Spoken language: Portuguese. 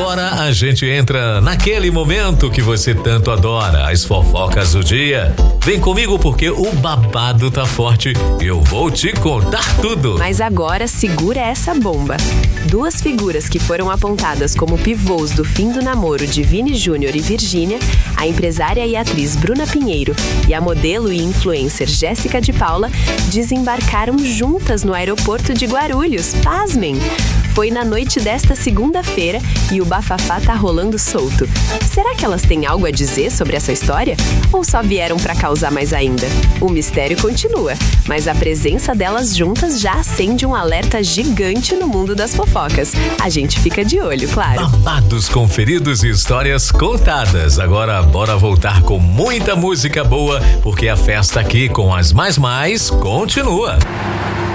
Agora a gente entra naquele momento que você tanto adora, as fofocas do dia. Vem comigo porque o babado tá forte. Eu vou te contar tudo. Mas agora segura essa bomba. Duas figuras que foram apontadas como pivôs do fim do namoro de Vini Júnior e Virgínia, a empresária e atriz Bruna Pinheiro e a modelo e influencer Jéssica de Paula, desembarcaram juntas no aeroporto de Guarulhos. Pasmem! Foi na noite desta segunda-feira e o bafafá tá rolando solto. Será que elas têm algo a dizer sobre essa história? Ou só vieram pra causar mais ainda? O mistério continua, mas a presença delas juntas já acende um alerta gigante no mundo das fofocas. A gente fica de olho, claro. Babados conferidos e histórias contadas. Agora bora voltar com muita música boa, porque a festa aqui com as mais continua.